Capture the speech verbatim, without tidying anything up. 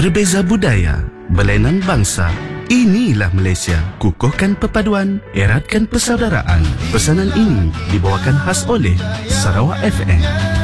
Berbeza budaya, berlainan bangsa. Inilah Malaysia. Kukuhkan perpaduan, eratkan persaudaraan. Pesanan ini dibawakan khas oleh Sarawak F M.